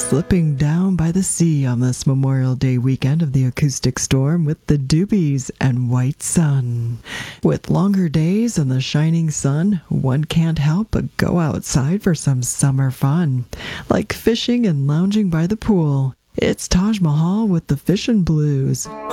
slipping down by the sea on this Memorial Day weekend of the acoustic storm with the Doobies and White Sun. With longer days and the shining sun, one can't help but go outside for some summer fun, like fishing and lounging by the pool. It's Taj Mahal with the Fishin' Blues.